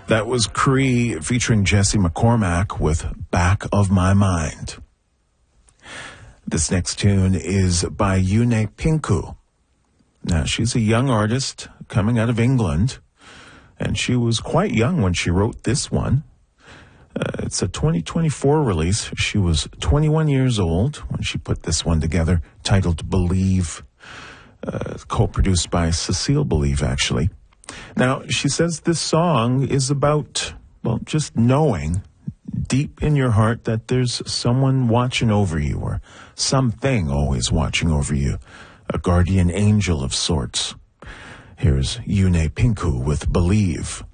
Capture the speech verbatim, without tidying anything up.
That was Cree featuring Jesse McCormack with Back of My Mind. This next tune is by Yune Pinku. Now, she's a young artist coming out of England, and she was quite young when she wrote this one. Uh, it's a twenty twenty-four release. She was twenty-one years old when she put this one together, titled Believe, uh, co-produced by Cecile Believe, actually. Now, she says this song is about, well, just knowing deep in your heart that there's someone watching over you, or something always watching over you, a guardian angel of sorts. Here's Yune Pinku with Believe.